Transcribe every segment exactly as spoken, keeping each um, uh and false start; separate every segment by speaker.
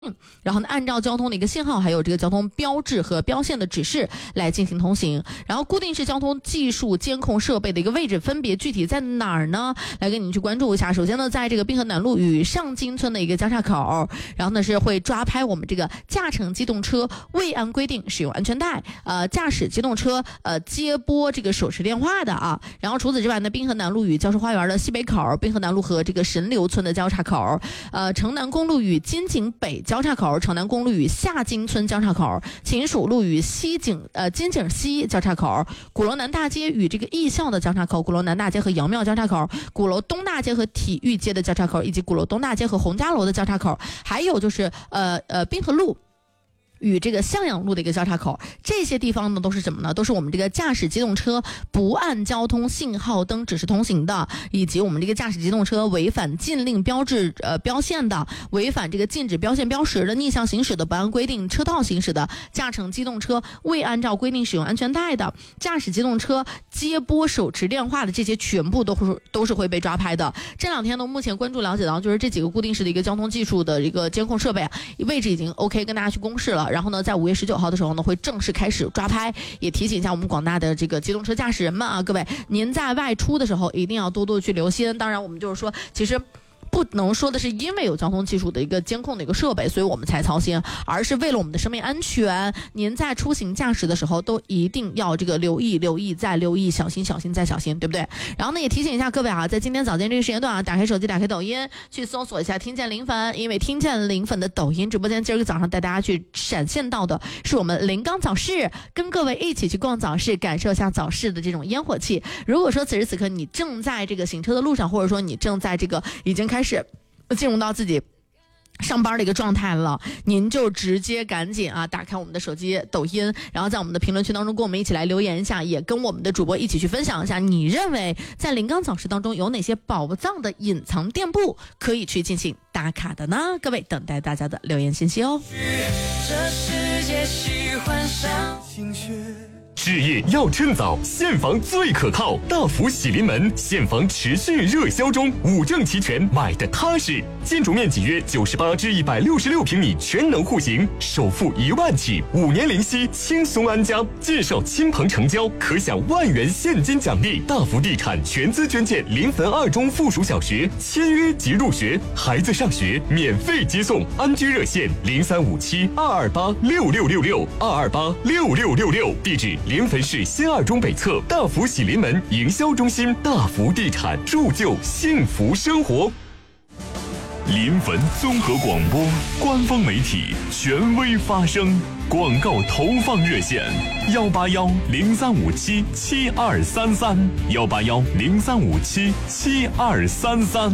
Speaker 1: 嗯，然后呢，按照交通的一个信号，还有这个交通标志和标线的指示来进行通行。然后固定式交通技术监控设备的一个位置分别具体在哪儿呢？来给你去关注一下。首先呢，在这个滨河南路与上金村的一个交叉口，然后呢是会抓拍我们这个驾乘机动车未按规定使用安全带，呃，驾驶机动车呃接拨这个手持电话的啊。然后除此之外呢，滨河南路与教师花园的西北口，滨河南路和这个神流村的交叉口，呃，城南公路与金井北交叉口，城南公路与下金村交叉口，秦蜀路与西井呃金井西交叉口，鼓楼南大街与这个艺校的交叉口，鼓楼南大街和杨庙交叉口，鼓楼东大街和体育街的交叉口，以及鼓楼东大街和洪家楼的交叉口，还有就是呃呃滨河路与这个向阳路的一个交叉口，这些地方呢都是什么呢？都是我们这个驾驶机动车不按交通信号灯指示通行的，以及我们这个驾驶机动车违反禁令标志呃标线的，违反这个禁止标线标识的，逆向行驶的，不按规定车道行驶的，驾乘机动车未按照规定使用安全带的，驾驶机动车接拨手持电话的，这些全部都是都是会被抓拍的。这两天呢，目前关注了解到，就是这几个固定式的一个交通技术的一个监控设备啊，位置已经 OK， 跟大家去公示了。然后呢，在五月十九号的时候呢，会正式开始抓拍，也提醒一下我们广大的这个机动车驾驶人们啊，各位，您在外出的时候一定要多多去留心。当然，我们就是说，其实不能说的是因为有交通技术的一个监控的一个设备，所以我们才操心，而是为了我们的生命安全。您在出行驾驶的时候，都一定要这个留意、留意再留意，小心、小心再小心，对不对？然后呢，也提醒一下各位啊，在今天早间这个时间段啊，打开手机，打开抖音，去搜索一下听见零粉，因为听见零粉的抖音直播间，今儿个早上带大家去闪现到的是我们临港早市，跟各位一起去逛早市，感受一下早市的这种烟火气。如果说此时此刻你正在这个行车的路上，或者说你正在这个已经开始进入到自己上班的一个状态了，您就直接赶紧啊打开我们的手机抖音，然后在我们的评论区当中跟我们一起来留言一下，也跟我们的主播一起去分享一下，你认为在临港早市当中有哪些宝藏的隐藏店铺可以去进行打卡的呢？各位等待大家的留言信息哦。
Speaker 2: 这世界喜欢上心血，
Speaker 3: 置业要趁早，现房最可靠。大福喜临门，现房持续热销中，五证齐全，买的踏实。建筑面积约九十八至一百六十六平米，全能户型，首付一万起，五年零息，轻松安家。介绍亲朋成交，可享万元现金奖励。大福地产全资捐建临汾二中附属小学，签约即入学，孩子上学免费接送。安居热线零三五七二二八六六六六二二八六六六六，地址临汾市新二中北侧大福喜临门营销中心。大福地产，铸就幸福生活。
Speaker 4: 临汾综合广播官方媒体，权威发声。广告投放热线：幺八幺零三五七七二三三，幺八幺零三五七七二三三。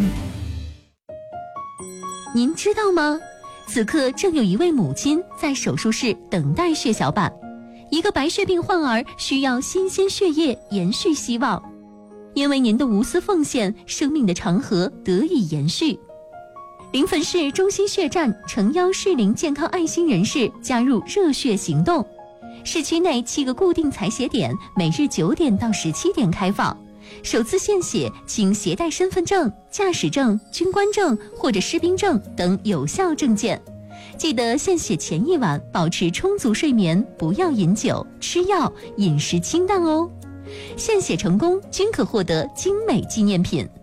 Speaker 5: 您知道吗？此刻正有一位母亲在手术室等待血小板。一个白血病患儿需要新鲜血液延续希望，因为您的无私奉献，生命的长河得以延续。临汾市中心血站诚邀适龄健康爱心人士加入热血行动。市区内七个固定采血点，每日九点到十七点开放。首次献血请携带身份证、驾驶证、军官证或者士兵证等有效证件。记得献血前一晚保持充足睡眠，不要饮酒、吃药，饮食清淡哦。献血成功均可获得精美纪念品，